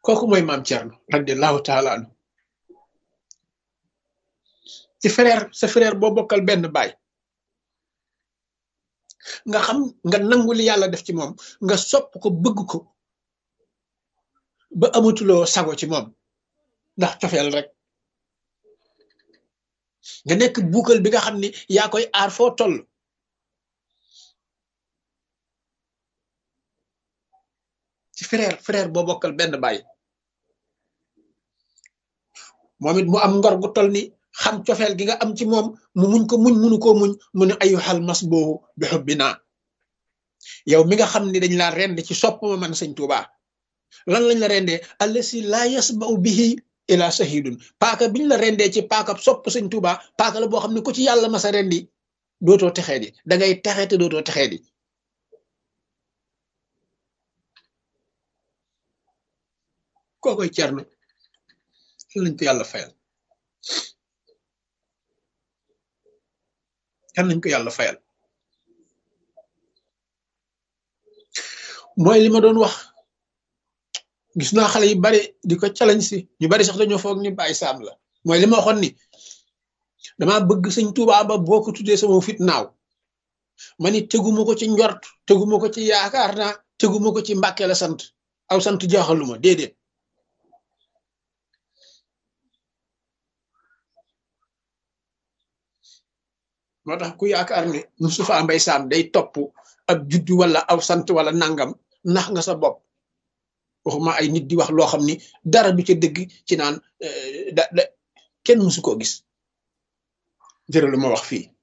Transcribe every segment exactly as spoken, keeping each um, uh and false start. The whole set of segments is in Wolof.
kooku mooy maam Thierno radiallahu taala anhu ci frère sa frère boo bokkal benn baay nga xam nga nangu li yàlla def ci moom nga sopp ko bëgg ko ba amatuloo sago ci moom ndax cofeel rek nga nekk buukal bi nga xam ni yaa koy aar foo toll ci frère frère boo bokkal benn baay moom it mu am ngor gu toll ni xam cofeel gi nga am ci moom mu muñ ko muñ munu koo muñ mu ne ayyuhal masbuhu bi hubbina yow mi nga xam ni dañ laa rend ci sopp ma man sëñ Tuubaa lan lañ la rendee allasi laa yasba'u bihi ila sahidun paaka biñ la rendee ci paaka sopp sëñ Tuubaa paaka la boo xam ne ku ci yàlla masa rendi dootoo texee di da ngay texe te dootoo texee di kookoy Cerno lañ ko yàlla fayal kan nañ ko yàlla fayal mooy li ma doon wax gis naa xale yu bari di ko challenge si ñu bari sax dañoo foog ni Baye Sam la mooy li ma waxoon ni dama bëgg sëñ Tuubaa ba boo ko tuddee sama fit naaw ma ni teguma ko ci njort teguma ko ci yaakaar naa teguma ko ci Mbàkke la sant aw sant jaaxaluma déedéet moo tax ku yaakaar ne Moustapha Mbaye Sam day topp ab juddu wala aw sant wala nangam nax nga sa bopp waxuma ay nit di wax loo xam ni dara du ca dëgg ci naan da da kenn mësu koo gis jërë lu ma wax fii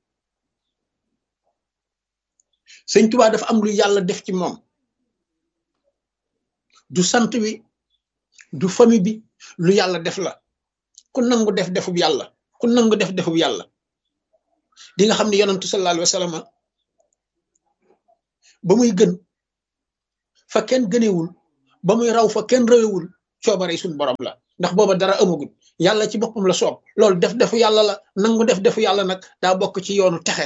sëñ Tuubaa dafa am lu yàlla def ci moom du sant wi du famille bi lu yàlla def la ku nangu def defub yàlla ku nangu def defub yàlla di nga xam ne yonantu sallallahu alayhi wa sallam ba muy gën fa kenn gënewul ba muy raw fa kenn rawewul coobare suñ borom la ndax booba dara amagul yàlla ci boppam la soob loolu def defu yàlla la nangu def defu yàlla nag daa bokk ci yoonu texe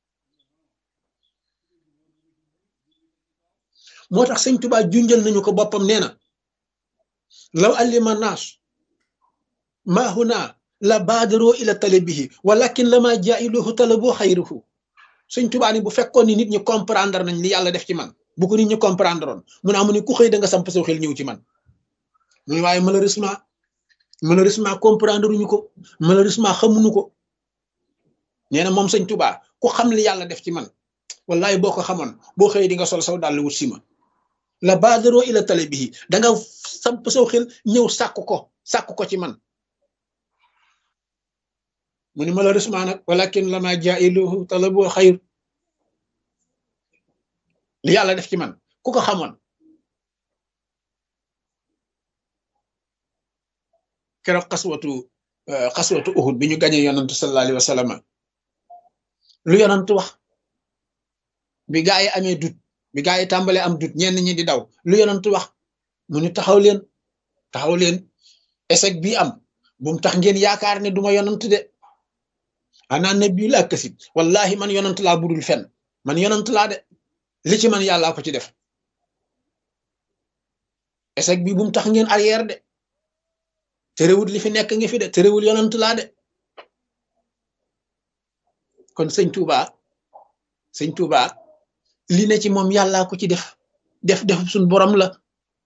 moo tax sëñ Tuubaa junjal nañu ko boppam nee na law allima naas maa huna la baadaroo ila talabihi walakin la maa jaa'iluhu talaboo xayruhu sëñ Tuubaa ni bu fekkoon ni nit ñi comprendre nañ li yàlla def ci man bu ko nit ñi comprendre oon mu ne amu ni ku xëy da nga samp saw xel ñëw ci man mu ne waaye malheureusement malheureusement comprendre uñu ko malheureusement xamuñu ko nee na moom sëñ Tuubaa ku xam li yàlla def ci man wallahi boo ko xamoon boo xëy di nga sol saw dàll wut si ma la baadaroo ila talabihi da nga samp saw xel ñëw sàkk ko sàkk ko ci man mu ni malheureusement nag walakin la ma jaa'iluhu talaboo xayr li yàlla def ci man ku ko xamoon keroog xaswatu xaswatu Uhud bi ñu gañee yonantu sallallahu alayhi wa sallam lu yonantu wax bi gaa yi amee dut bi gaa yi tàmbalee am dut ñenn ñi di daw lu yonantu wax mu ni taxaw leen taxaw leen échec bii am bu mu tax ngeen yaakaar ne duma yonant de ana nabi laa kasib wallahi man yonant laa budul fen man yonant laa de li ci man yàllaa ko ci def échec bi bu mu tax ngeen arrière de terewul li fi nekk ngi fi de terewul yonant laa de kon sëñ Touba sëñ Touba li ne ci moom yàllaa ko ci def def def suñ borom la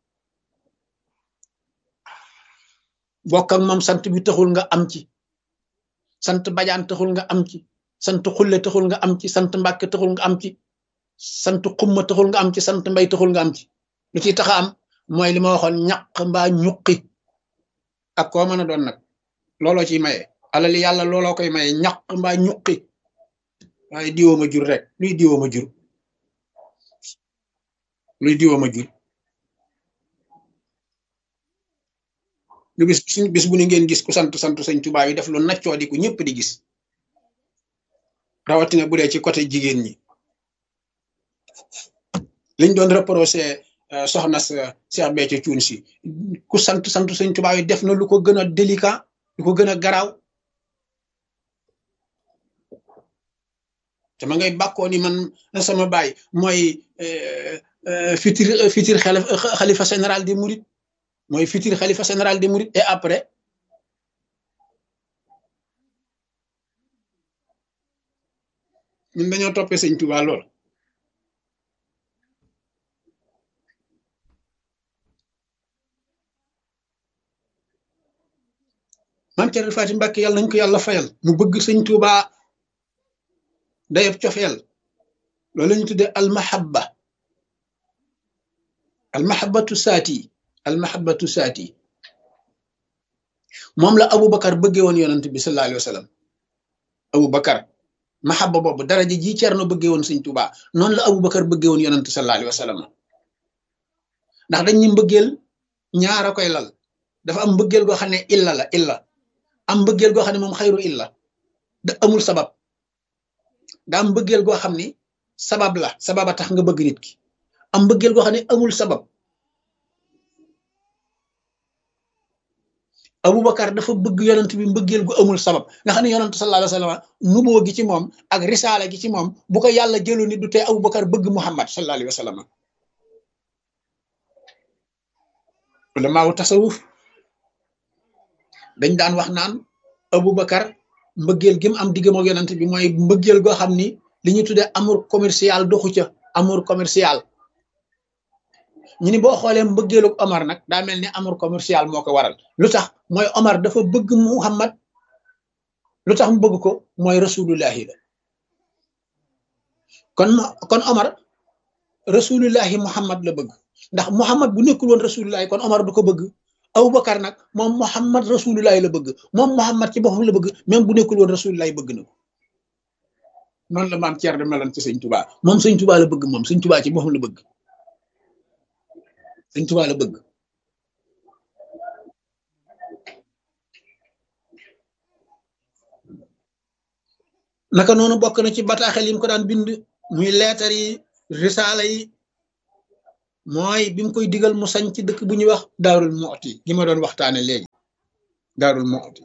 bokk ak moom sant bi taxul nga am ci sant bajaan taxul nga am ci sant xulle taxul nga am ci sant mbàkke taxul nga am ci sant xumma taxul nga am ci sant mbay taxul nga am ci lu ciy taxa am mooy li ma waxoon ñaq mbaa ñuqi ak koo mën a doon nag looloo ciy maye alali yàlla looloo koy maye ñaq mbaa ñuqi waaye diwoo ma jur rek luy diwoo ma jur luy diwoo ma jur lu bis bis bu ni ngeen gis ku sant sant sëñ Tuubaa yi def lu naccoo di ko ñëpp di gis rawatina bu dee ci côté jigéen ñi liñ doon reproché soxna sa Cheikh Béthio Thioune si ku sant sant sëñ Tuubaa yi def na lu ko gën a délicat lu ko gën a garaaw te ma ngay bàkkoo ni man sama baay mooy futur futur xalifa général des mourides mooy futur xalifa général des mourides et après ñun dañoo toppee sëñ Tuubaa lool maam Cerno Faati Mbàkke yàlla nañ ko yàlla fayal mu bëgg sëñ Tuubaa dayab cofeel loolu la ñu tuddee almahabba almahabbatu saati almahabbatu saati moom la Aboubacar bëggee woon yonent bi sallallahu alayhi wa sallam Aboubacar mahabba boobu daraja ji Cerno bëggee woon sëñ Tuubaa noonu la Aboubacar bëggee woon yonent sallallahu alayhi wa sallam ndax dañ ñu mbëggeel ñaara koy lal dafa am mbëggeel goo xam ne illa la illa am mbëggeel goo xam ne moom xayru illa da amul sabab da am mbëggeel goo xam ni sabab la sababa tax nga bëgg nit ki am mbëggeel goo xam ne amul sabab Aboubacar dafa bëgg yonent bi mbëggeel gu amul sabab nga xam ne yonent sallallahu alayhi wa sallam nuboo gi ci moom ak risaala gi ci moom bu ko yàlla jëloon ni du tee Aboubacar bëgg Muhammad sallallahu alayhi wa sallam ulamaawu tasawuf dañ daan wax naan Aboubacar mbëggeel gi mu am diggam ak yonent bi mooy mbëggeel goo xam ni li ñu tuddee amour commercial doxu ca amour commercial ñu ni boo xoolee mbëggeelu Omar nag daa mel ni amour commercial moo ko waral lu tax mooy Omar dafa bëgg Muhammad lu tax mu bëgg ko mooy rasulullahi la kon kon Omar rasulullahi Muhammad la bëgg ndax Muhammad bu nekkul woon rasulullahi kon Omar du ko bëgg Aboubacar nag moom Muhammad rasulullahi la bëgg moom Muhammad ci boppam la bëgg même bu nekkul woon rasulullahi bëgg na ko noonu la maam Thierno meloon ci sëñ Touba moom sëñ Touba la bëgg moom sëñ Touba ci boppam la bëgg sëñ Touba la bëgg naka noonu bokk na ci bataaxel yi mu ko daan bind muy leetar yi risaala yi mooy bi mu koy digal mu sañ ci dëkk bu ñuy wax Daarul Muxti gi ma doon waxtaane léegi Daarul Muxti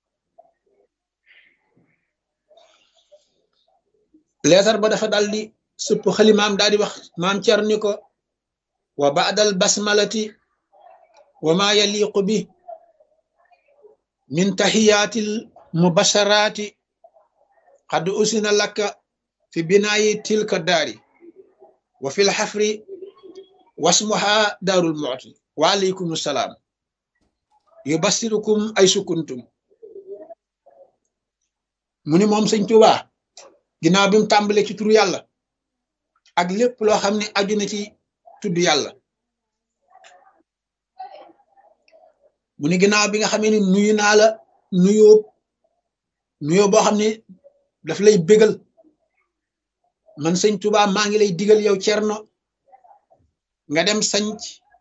leetar ba dafa daal di sëpp xalimaam daal di wax maam Cerno ni ko wa baadal basmalati wa ma yaliqu bi min tahiyatil mubasharati qad usina laka fi binaayi tilka daari wa fil xafri wasmuha daarul mu'ti wa alaykum salaam yubassirukum ay sukuntum mu ni moom sëñ Tuubaa ginnaaw bi mu tàmbalee ci turu yàlla ak lépp loo xam ne aju na ci tudd yàlla mu ni ginnaaw bi nga xamee ni nuyu naa la nuyoo nuyoo boo xam ne daf lay bégal man sëñ Tuubaa maa ngi lay digal yow Cerno nga dem sanc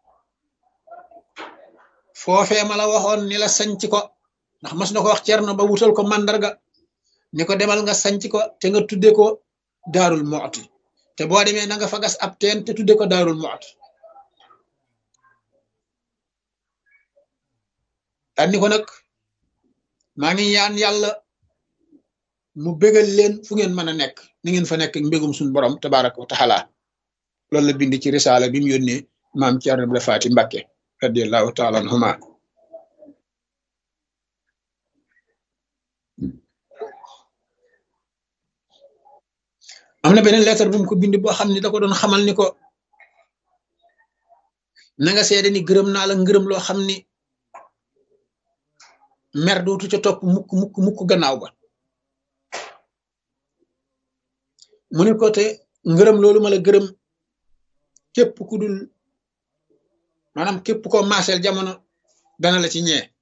foofee ma la waxoon ni la sanc ko ndax mas na ko wax Cerno ba wutal ko màndarga ni ko demal nga sanc ko te nga tudde ko Daarul Muxti te boo demee na nga fa gas ab teen te tudde ko Daarul Muxti daan ni ko nag maa ngi ñaan yàlla mu bégal leen fu ngeen mën a nekk ni ngeen fa nekk mbégum suñu borom tabaraka wa taala loolu la bind ci risaala bi mu yónnee maam Cerno Ibra Faati Mbàkke radiyallahu taala anhuma am na beneen lettre bu mu ko bind boo xam ne da ko doon xamal ni ko na nga seede ni gërëm naa la ngërëm loo xam ni mer dootu ca topp mukk mukk mukk gannaaw ba mu ni ko te ngërëm loolu ma la gërëm képp ku dul maanaam képp ko maaseel jamono dana la ci ñee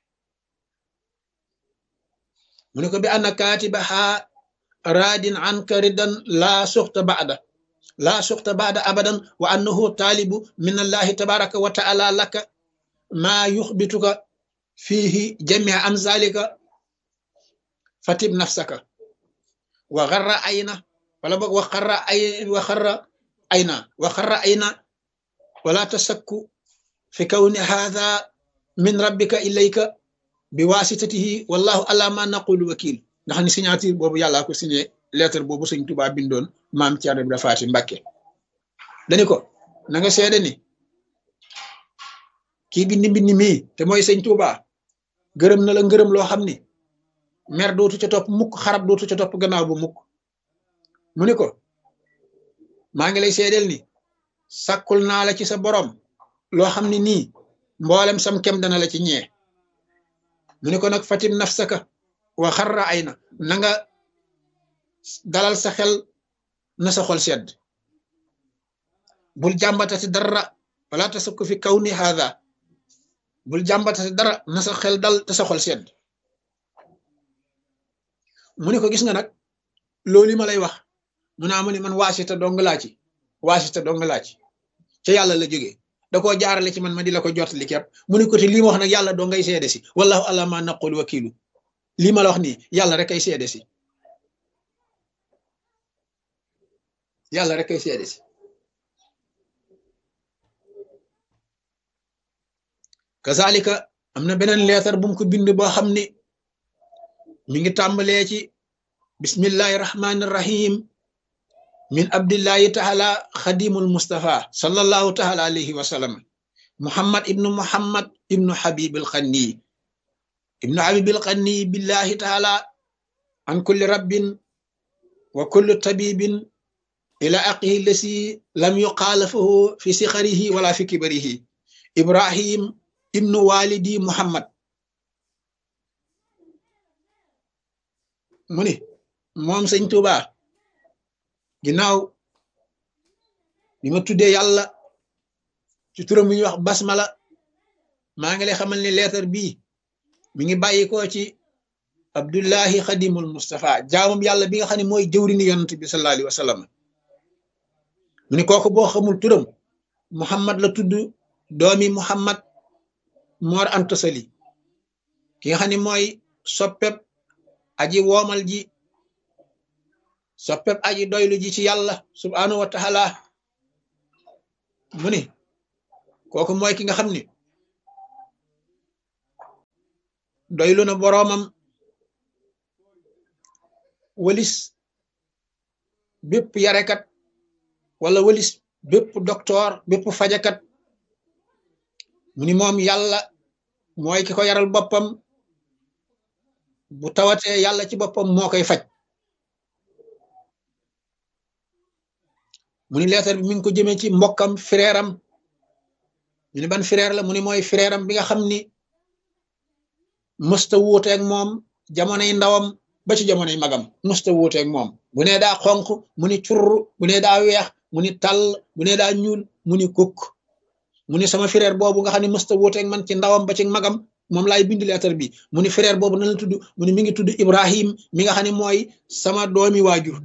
mu ni ko bi anna kaatibaha raadin anka ridan laa suxta baada laa suxta baada abadan wa annahu taalibu min allahi tabaraka wa taala laka maa yuxbituka fiihi jamia amzalika fatib nafsaka wa xarra ayna wala boog wa xarra ay wa xarra ayna wa xarra ayna wala tasakku fi kawni haadha min rabbika ilayka bi waasitatihi wallahu ala ma naqulu wakil ndax ni signature boobu yàllaa ko signé lettre boobu sëñ Tuubaa bindoon maam Cerno Ibra Faati Mbàkke dani ko na nga seede ni kii bindi mbindi mii te mooy sëñ Tuuba gërëm na la ngërëm loo xam ni mer dootu ca topp mukk xarab dootu ca topp gannaaw bu mukk mu ni ko maa ngi lay seedeel ni sàkkul naa la ci sa borom loo xam ne nii mboolem sam kem dana la ci ñee mu ni ko nag fatim nafsaka wa xarra ay na na nga dalal sa xel na sa xol sedd bul jàmbatati dara wala tasukku fi kaw ni haada bul jàmbatati dara na sa xel dal te sa xol sedd mu ni ko gis nga nag loolu ma lay wax mu naa mu ni man waasita dong laa ci waasita dong laa ci ca yàlla la jógee da koo jaarale ci man ma di la ko jottali képp mu ni ko te lii ma wax nag yàlla doo ngay seede si wallahu ala ma naqul wakilu lii ma la wax nii yàlla rek ay seede si yàlla rek ay seede si kazalika am na beneen leetar bu mu ko bind boo xam ni mi ngi tàmbalee ci bismillahi rahmani rahim min abdillahi taala xadimul mustafa sallallahu taala alayhi wa sallam muhammad ibnu muhammad ibnu habibil xanni ibnu habibil xanni billahi taala an kulli rabbin wa kulli tabibin ila aqihi lasi lam yuqaalafahu fi sixarihi wala fi kibarihi ibrahim ibnu walidi muhammad mu ni moom sëñ Tuuba ginnaaw bi ma tuddee yàlla ci turam bi ñuy wax basmala maa ngi lay xamal ni leetar bii mi ngi bàyyi ko ci abdullahi xadimul mustafa jaamam yàlla bi nga xam ne mooy jëwrini yonent bi sallallahu alayhi wa sallam mu ni kooku boo xamul turam muhammad la tudd doomi muhammad moor anta sali ki nga xam ne mooy soppeb aji woomal ji soppeb aji doylu ji ci yàlla subhanahu wa taala mu ni kooku mooy ki nga xam ni doylu na boroomam walis bépp yarekat wala walis bépp docteur bépp fajakat mu ni moom yàlla mooy ki ko yaral boppam bu tawatee yàlla ci boppam moo koy faj mu ni leetar bi mi ngi ko jëmee ci mbokkam frère am ñu ni ban frère la mu ni mooy frère am bi nga xam ni mësta wuuteeg moom jamonoy ndawam ba ci jamonoy magam mësta wuuteeg moom bu nee daa xonq mu ni curr bu nee daa weex mu ni tàll bu nee daa ñuul mu ni kukk mu ni sama frère boobu nga xam ne mësta wuuteeg man ci ndawam ba ci magam moom laay bind leetar bi mu ni frère boobu na la tudd mu ni mi ngi tudd Ibrahim mi nga xam ne mooy sama doomi waajur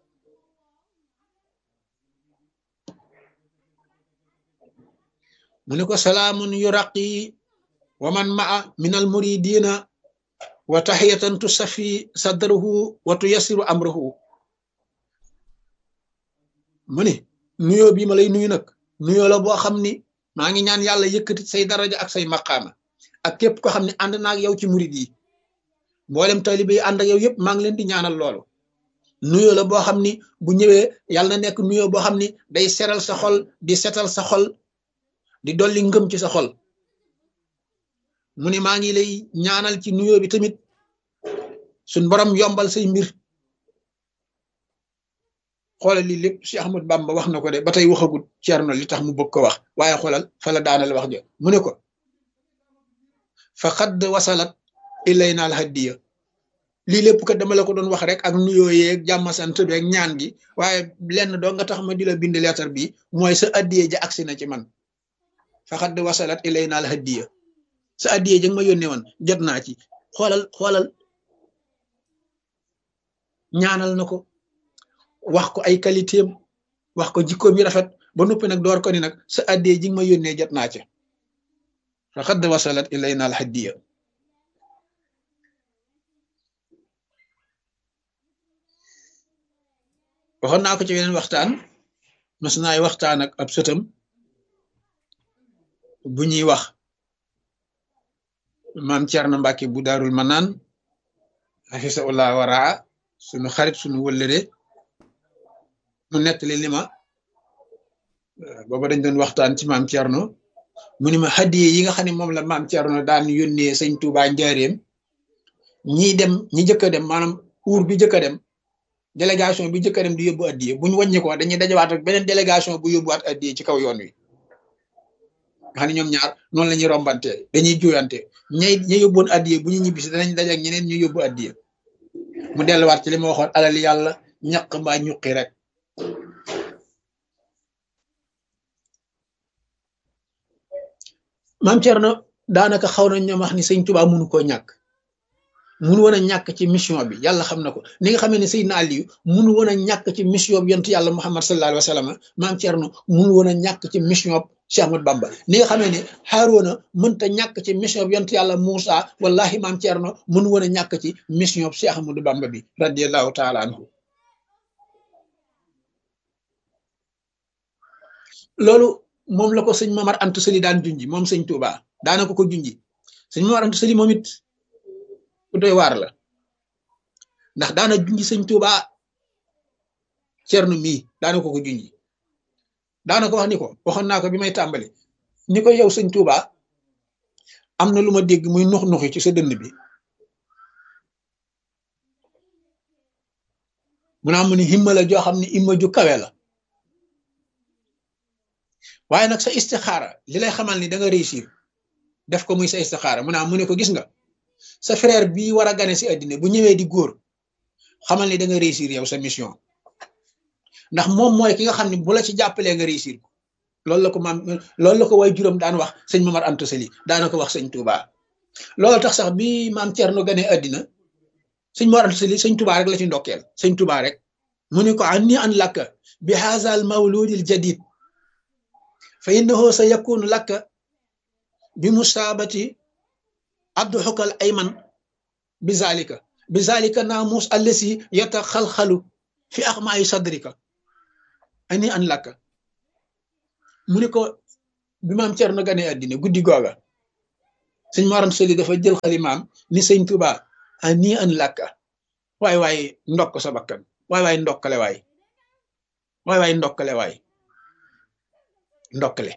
mu ni ko salaamun yuraqi wa man maa min al muridina wa tahiyatan tusafi sadrahu wa tuyassiru amrahu mu ni nuyoo bi ma lay nuyu nag nuyoo la boo xam ni maa ngi ñaan yàlla yëkkati say daraja ak say maqaama ak képp ko xam ne ànd naag yow ci murid yi mboolem taalibe yi ànd ak yow yëpp maa ngi leen di ñaanal loolu nuyoo la boo xam ni bu ñëwee yàlla na nekk nuyoo boo xam ni day seral sa xol di setal sa xol di dolli ngëm ci sa xol mu ni maa ngi lay ñaanal ci nuyoo bi tamit suñ borom yombal say mbir xoolal lii lépp si Ahmad Bamba wax na ko de ba tey waxagut Ceerno li tax mu bëgg ko wax waaye xoolal fa la daanal wax ja mu ne ko fa xadd wasalat ilayna al hadiya lii lépp kat dama la ko doon wax rek ak nuyoo yeeg jàmm sant beeg ñaan gi waaye lenn doo nga tax ma di la bind leetar bi mooy sa addiye ja agsi na ci man fa xadd wasalat ilayna al hadiya sa addiye ja ma yónnee woon jot naa ci xoolal xoolal ñaanal na ko wax ko ay qualité am wax ko jikkoom yi rafet ba noppi nag door ko ni nag sa addiye ji ma yónnee jot naa ci fa xadd wasalat ilayna al hadiya waxoon naa ko ci weneen waxtaan mas naay waxtaan ak ab sëtam bu ñuy wax maam Cerno Mbàkke bu Daarul Manaan hafisahullah waraa sunu xarit sunu wëllëre mu nettali li ma booba dañ doon waxtaan ci maam Cerno mu ni ma hadiye yi nga xam ne moom la maam Thierno daan yónnee sëñ Touba njaareem ñiy dem ñi jëkk a dem maanaam uur bi jëkk a dem délégation bi jëkk a dem di yóbbu addiye buñ wàññi ko dañuy dajawaat ak beneen délégation bu yóbbuwaat addiye ci kaw yoon wi nga xam ne ñoom ñaar noonu la ñuy rombante dañuy juyante ñay ña yóbboon addiye bu ñu ñibbisi danañ daje ak ñeneen ñu yóbbu addiye mu delluwaat ci li ma waxoon alal yàlla ñaq mbaa ñuqi rek maam Thierno daanaka xaw nañ ñoom wax ni sëñ Touba mënu koo ñàkk munu woon a ñàkk ci mission bi yàlla xam na ko ni nga xamee ne Seydina Aliyu munu woon a ñàkk ci mission bi yontu yàlla Muhammad sallallahu alayhi wa sallam maam Thierno munu woon a ñàkk ci mission bi Cheikh Ahmad Bamba ni nga xamee ne Haaruna mënta ñàkk ci mission bi yontu yàlla Moussa wallahi maam Thierno munu woon a ñàkk ci mission bi Cheikh Ahmadou Bamba bi radiyallahu taala anhu loolu moom la ko sëñ Mamar Anta Sali daan junji moom sëñ Touba daana ko ko junji sëñ Mamar Anta Sali moom it ku doy waar la ndax daana junji sëñ Touba Thierno mii daana ko ko junji daana ko wax ni ko waxoon naa ko bi may tàmbali ni ko yow sëñ Touba am na lu ma dégg muy nux nuxi ci sa dënn bi mu naa mu ni himma la joo xam ne himma ju kawe la waaye nag sa istixaara li lay xamal ni da nga réussir def ko muy sa istixaara mu naa mu ne ko gis nga sa frère bii war a gane si àddina bu ñëwee di góor xamal ni da nga réussir yow sa mission ndax moom mooy ki nga xam ne bu la ci jàppalee nga réussir ko loolu la ko maam loolu la ko way juróom daan wax sëñ Mamar Anta Sali daana ko wax sëñ Touba loolu tax sax bi maam Thierno gane àddina sëñ Mamar Anta Sali sëñ Touba rek la ci ndokkeel sëñ Touba rek mu ni ko anni an lakka bi haazal mawludil jadid fa innahu sa yakunu lakka bi musaabati abduxukal ayman bi zalika bi zalika naamus allasi yataxalxalu fi axmaayi sadrika ani an lakka mu ni ko bi maam Thierno gane àddina guddi googa sëñ Maram Soli dafa jël xalimaam ni sëñ Touba ani an lakka waay waay ndokk sa bakkan waay waay ndokkale waay waay waay ndokkale waay ndokkale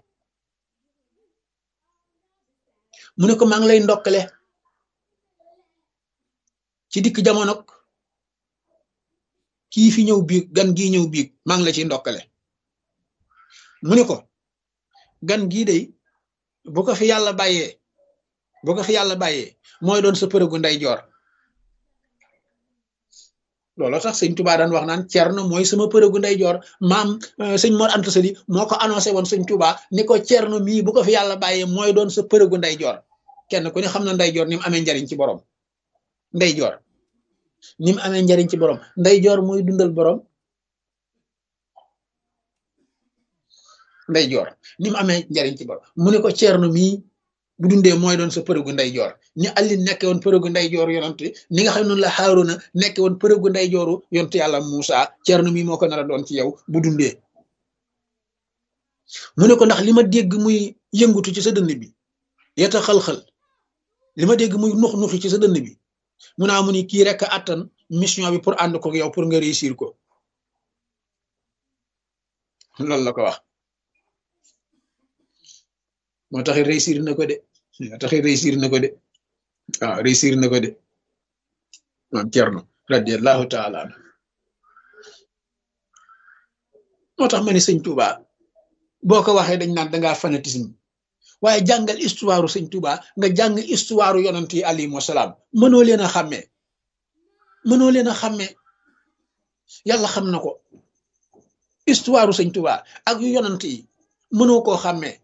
mu ne ko maa ngi lay ndokkale ci dikk jamono kii fi ñëw biig gan gii ñëw biig maa ngi la ci ndokkale mu ne ko gan gii de bu ko fi yàlla bàyyee bu ko fi yàlla bàyyee mooy doon sa përëgu nday joor looloo tax sëñ Touba daan wax naan Thierno mooy sama përëgu nday joor maam sëñ Mor Anta Sali moo ko annoncé woon sëñ Touba ni ko Thierno mii bu ko fi yàlla bàyyee mooy doon sa përëgu nday joor kenn ku ne xam na nday joor ni mu amee njariñ ci borom nday joor ni mu amee njariñ ci borom nday joor mooy dundal borom nday joor ni mu amee njariñ ci borom mu ne ko Thierno mii bu dundee mooy doon sa përëgu nday joor ni Ali nekke woon përëgu nday joor yonent ni nga xam noonu la Haaruna nekke woon përëgu nday jooru yonent yàlla Muusa Thierno mii moo ko nar a doon ci yow bu dundee mu ne ko ndax li ma dégg muy yëngutu ci sa dënn bi yeta xal-xal li ma dégg muy nux nuxi ci sa dënn bi mu naa mu ni kii rek attan mission bi pour ànd ko yow pour nga réussir ko loolu la ko wax moo tax réussir na ko de moo tax réussir na ko de waaw réussir na ko de maam Thierno radiyallahu taala anhu moo tax ma ne sëñ Touba boo ko waxee dañ naan dangaa fanatisme waaye jàngal histoire sëñ Touba nga jàng histoire yonent yi alayhimu salaam mënoo leen a xàmmee mënoo leen a xàmmee yàlla xam na ko histoire sëñ Touba ak yu yonent yi mënoo koo xàmmee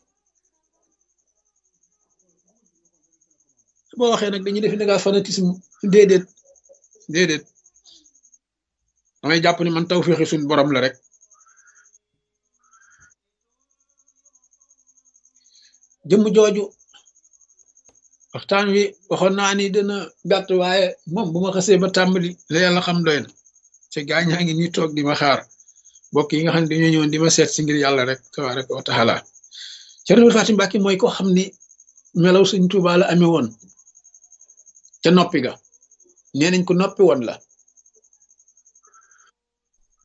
boo waxee nag dañuy def da ngaa fanatisme déedéet déedéet damay jàpp ni man tawfeexi suñ borom la rek jëmm jooju waxtaan wi waxoon naa ni dina gàtt waaye moom bu ma xasee ba tàmbali la yàlla xam doy na ci gaañaa ngi ñuy toog di ma xaar mbokk yi nga xam ne dañoo ñëwoon di ma seet si ngir yàlla rek tabaaraka wa taala Cerno Fatim Mbàkke mooy ko xam ni melaw Sëñ Tuubaa la amee woon ca noppi ga nee nañ ko noppi woon la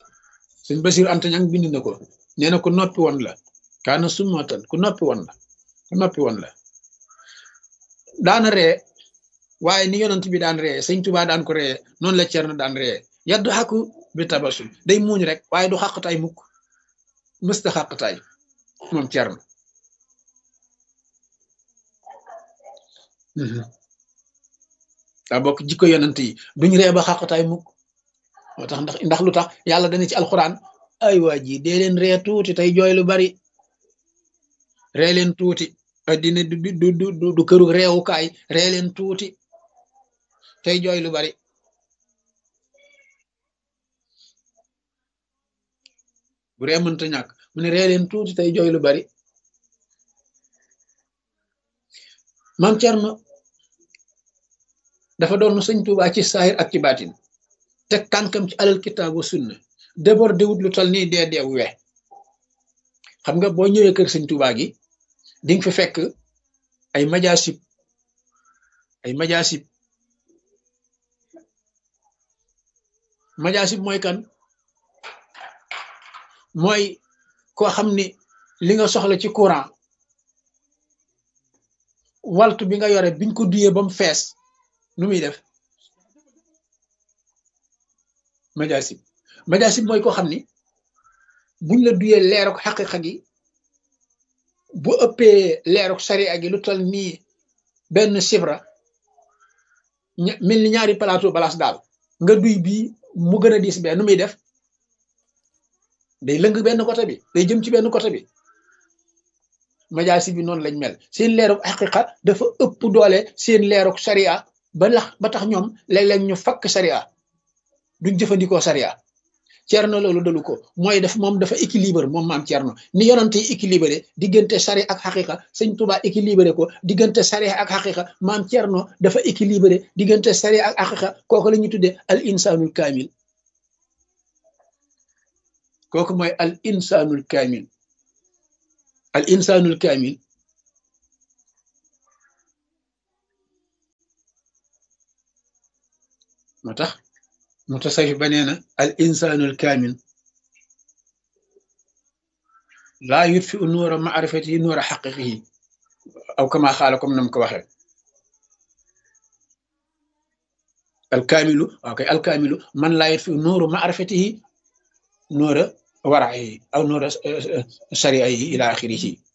Sëñ Basiir Anta Ñaŋ bind na ko nee na ko noppi woon la kaana summatan ku noppi woon la noppi woon la daana ree waaye ni yonent bi daan ree sëñ Tuubaa daan ko ree noonu la Cerno daan ree yaddu xaku bi tabasul day muuñ rek waaye du xàqtaay mukk mësta xàqtaay moom Cerno daa bokk jikko yonent yi duñ ree ba xàqtaay mukk moo tax ndax ndax lu tax yàlla dana ci alxuraan ay waa ji dee leen ree tuuti tey jooy lu bari ree leen tuuti addina du du du du këru reewukaay ree leen tuuti tey jooy lu bari bu ree mënta ñàkk mu ne ree leen tuuti tey jooy lu bari maam Cerno dafa doon sëñ Tuubaa ci saahir ak ci baatin teg tànkam ci alal kitaabu sunna débordé wut lu tal nii dee deew we xam nga boo ñëwee kër sëñ Tuubaa gi di nga fi fekk ay majaasib ay majaasib majaasib mooy kan mooy koo xam ni li nga soxla ci courant waltu bi nga yore biñ ko duyee ba mu fees nu muy def majaasib majaasib mooy koo xam ni buñ la duyee leeruk xaqiqa gi bu ëppee leeruk sariya gi lu tal nii benn sibra mel ni ñaari plateau balaas daal nga duy bii mu gën a diis bee nu muy def day lëng benn côté bi day jëm ci benn côté bi majaasib bi noonu lañ mel seen leeruk xaqiqa dafa ëpp doole seen leeruk sariya ba lax ba tax ñoom léeg-léeg ñu fakk sariya duñ jëfandikoo sariya Cerno loolu dalu ko mooy def moom dafa équilibre moom maam Cerno ni yonante yi équilibré diggante sariya ak xaqiqa sëñ Tuubaa équilibré ko diggante sariya ak xaqiqa maam Cerno dafa équilibré diggante sariya ak xaqiqa kooku la ñuy tuddee al insanul kaamil kooku mooy al insanul kaamil al insanul kaamil moo tax mutasawif ba nee na al insanul kaamil laa yutfi u nuura maarifatihi nuura xaqiqihi aw kama xaala comme nam ko waxee alkaamilu waaw kay alkaamilu man laa yutfi u nuuru maarifatihi nuura waraihi aw nuura shariaihi ila axirihi